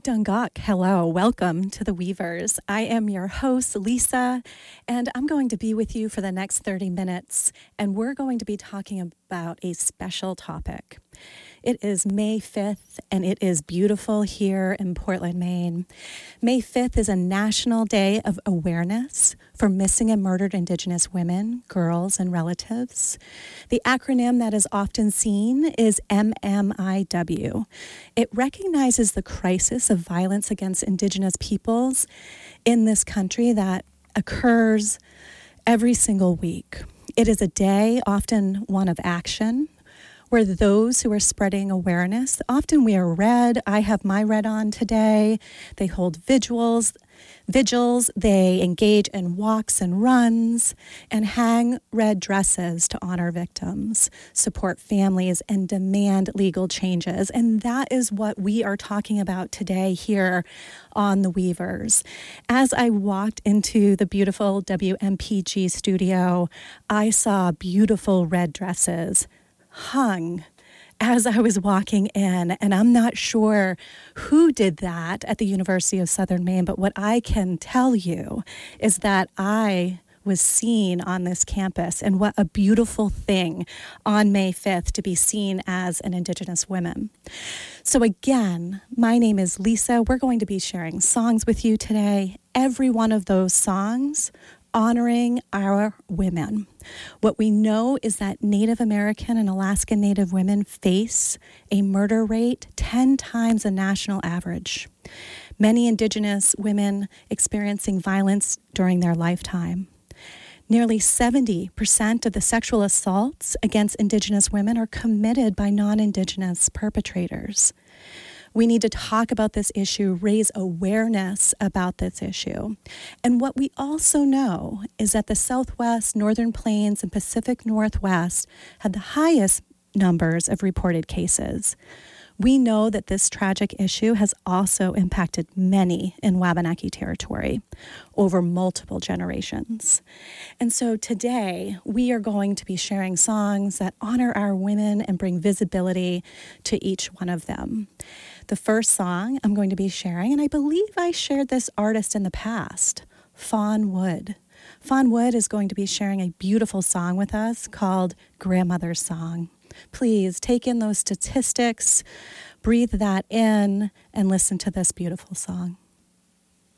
Dungok, hello, welcome to the Weavers. I am your host, Lisa, and I'm going to be with you for the next 30 minutes, and we're going to be talking about a special topic. It is May 5th, and it is beautiful here in Portland, Maine. May 5th is a National Day of Awareness for Missing and Murdered Indigenous Women, girls, and relatives. The acronym that is often seen is MMIW. It recognizes the crisis of violence against Indigenous peoples in this country that occurs every single week. It is a day, often one of action, where those who are spreading awareness often wear red. I have my red on today. They hold vigils, they engage in walks and runs, and hang red dresses to honor victims, support families, and demand legal changes. And that is what we are talking about today here on The Weavers. As I walked into the beautiful WMPG studio, I saw beautiful red dresses hung as I was walking in, and I'm not sure who did that at the University of Southern Maine, but what I can tell you is that I was seen on this campus, and what a beautiful thing on May 5th to be seen as an Indigenous woman. So again, my name is Lisa. We're going to be sharing songs with you today. Every one of those songs honoring our women. What we know is that Native American and Alaskan Native women face a murder rate 10 times the national average. Many Indigenous women experiencing violence during their lifetime. Nearly 70% of the sexual assaults against Indigenous women are committed by non-Indigenous perpetrators. We need to talk about this issue, raise awareness about this issue. And what we also know is that the Southwest, Northern Plains, and Pacific Northwest had the highest numbers of reported cases. We know that this tragic issue has also impacted many in Wabanaki territory over multiple generations. And so today, we are going to be sharing songs that honor our women and bring visibility to each one of them. The first song I'm going to be sharing, and I believe I shared this artist in the past, Fawn Wood. Fawn Wood is going to be sharing a beautiful song with us called Grandmother's Song. Please take in those statistics, breathe that in, and listen to this beautiful song.